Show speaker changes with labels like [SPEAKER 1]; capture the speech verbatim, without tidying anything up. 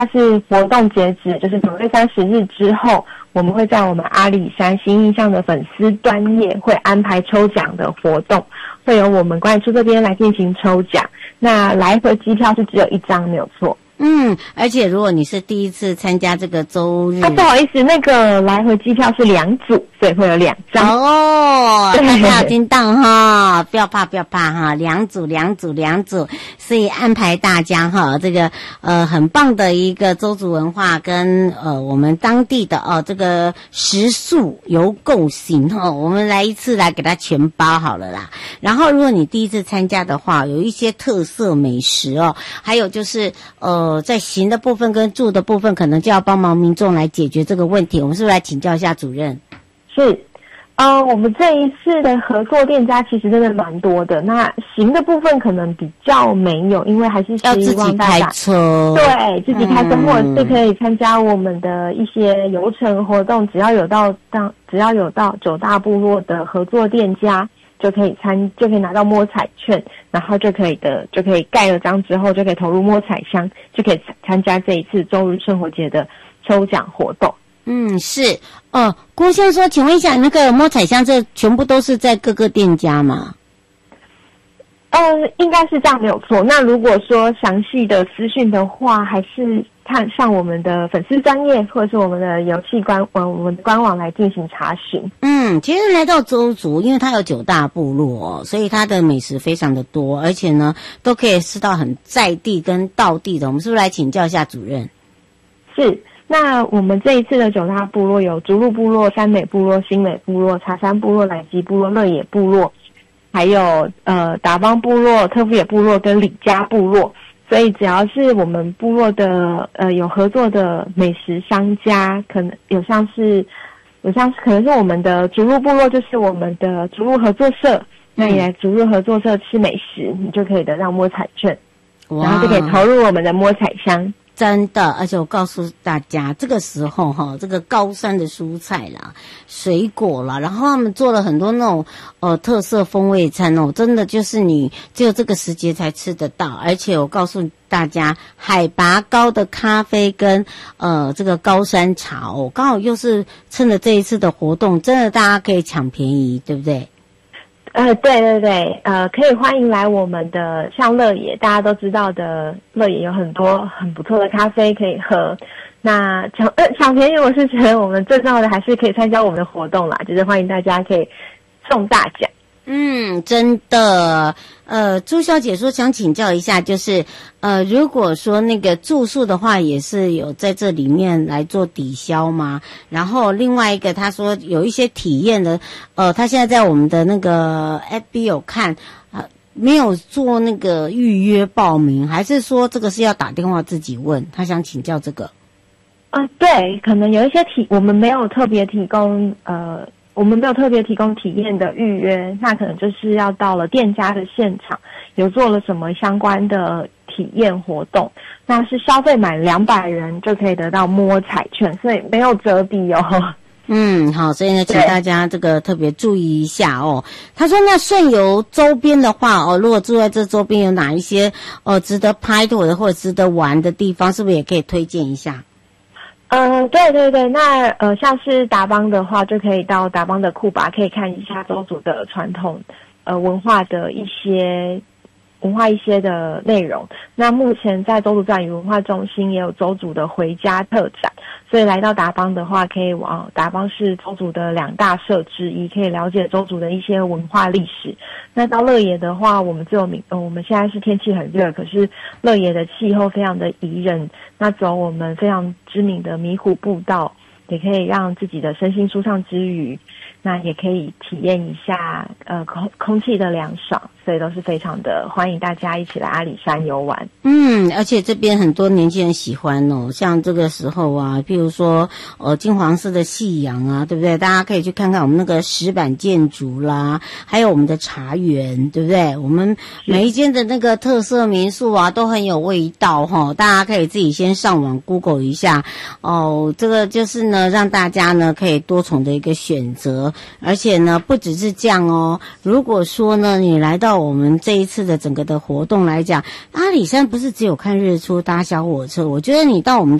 [SPEAKER 1] 它是活动截止，就是九月三十日之后，我们会在我们阿里山新印象的粉丝专页会安排抽奖的活动，会由我们管理处这边来进行抽奖。那来回机票是只有一张，没有错。
[SPEAKER 2] 嗯，而且如果你是第一次参加这个周日，
[SPEAKER 1] 啊，不好意思，那个来回机票是两组，所以会有两张。
[SPEAKER 2] 哦，大家有听到哈，不要怕，不要怕哈，两组，两组，两组，所以安排大家哈，这个呃很棒的一个周族文化跟呃我们当地的哦这个食宿游购行哈，我们来一次来给它全包好了啦。然后如果你第一次参加的话，有一些特色美食哦，还有就是呃。在行的部分跟住的部分，可能就要帮忙民众来解决这个问题。我们是不是来请教一下主任？
[SPEAKER 1] 是，呃，我们这一次的合作店家其实真的蛮多的。那行的部分可能比较没有，因为还是
[SPEAKER 2] 要自己开车，
[SPEAKER 1] 对，自己开车、嗯、或者是可以参加我们的一些游程活动，只要有到当只要有到九大部落的合作店家。就可以参就可以拿到摸彩券，然后就可以的就可以盖了章之后就可以投入摸彩箱，就可以参加这一次周日生活节的抽奖活动。
[SPEAKER 2] 嗯，是哦。郭先生说，请问一下，那个摸彩箱这全部都是在各个店家吗？
[SPEAKER 1] 呃，应该是这样没有错。那如果说详细的资讯的话，还是看上我们的粉丝专页或者是我们的游戏官呃我们的官网来进行查询。
[SPEAKER 2] 嗯，其实来到周族，因为它有九大部落，所以它的美食非常的多，而且呢都可以吃到很在地跟道地的。我们是不是来请教一下主任？
[SPEAKER 1] 是。那我们这一次的九大部落有竹鹿部落、山美部落、新美部落、茶山部落、乃吉部落、乐野部落，还有呃达邦部落、特富野部落跟李家部落。所以只要是我们部落的呃有合作的美食商家，可能有像是有像是可能是我们的竹鹿部落，就是我们的竹鹿合作社，那你来竹鹿合作社吃美食，你就可以得到摸彩券，然后就可以投入我们的摸彩箱。
[SPEAKER 2] 真的，而且我告诉大家，这个时候哈，这个高山的蔬菜啦、水果啦，然后他们做了很多那种呃特色风味餐哦，真的就是你只有这个时节才吃得到。而且我告诉大家，海拔高的咖啡跟呃这个高山茶哦，刚好又是趁着这一次的活动，真的大家可以抢便宜，对不对？
[SPEAKER 1] 呃，对对对，呃，可以欢迎来我们的像乐野，大家都知道的乐野有很多很不错的咖啡可以喝。那抢呃抢便宜，我是觉得我们最重要的还是可以参加我们的活动啦，就是欢迎大家可以中大奖。
[SPEAKER 2] 嗯，真的。呃，朱小姐说想请教一下，就是呃，如果说那个住宿的话，也是有在这里面来做抵消吗？然后另外一个，她说有一些体验的，呃，她现在在我们的那个 F B 有看，呃，没有做那个预约报名，还是说这个是要打电话自己问？她想请教这个。
[SPEAKER 1] 呃，对，可能有一些体我们没有特别提供呃。我们没有特别提供体验的预约，那可能就是要到了店家的现场，有做了什么相关的体验活动，那是消费满两百元就可以得到摸彩券，所以没有折抵哦。
[SPEAKER 2] 嗯，好，所以呢，请大家这个特别注意一下哦。他说，那顺游周边的话哦，如果住在这周边有哪一些哦值得拍或者或者值得玩的地方，是不是也可以推荐一下？
[SPEAKER 1] 嗯，对对对，那呃，像是达邦的话，就可以到达邦的库巴，可以看一下周族的传统呃文化的一些文化一些的内容。那目前在周族自然与文化中心也有周族的回家特展，所以来到达邦的话，可以往达邦是周族的两大社之一，可以了解周族的一些文化历史。那到乐野的话，我们只有明呃我们现在是天气很热，可是乐野的气候非常的宜人，那走我们非常知名的迷湖步道，也可以让自己的身心舒畅之余，那也可以体验一下呃空空气的凉爽，所以都是非常的欢迎大家一起来阿里山游玩。
[SPEAKER 2] 嗯，而且这边很多年轻人喜欢哦，像这个时候啊，譬如说呃金黄色的夕阳啊，对不对？大家可以去看看我们那个石板建筑啦，还有我们的茶园，对不对？我们每一间的那个特色民宿啊都很有味道齁，大家可以自己先上网 Google 一下哦。这个就是呢让大家呢可以多重的一个选择得，而且呢，不只是这样哦。如果说呢，你来到我们这一次的整个的活动来讲，阿里山不是只有看日出搭小火车，我觉得你到我们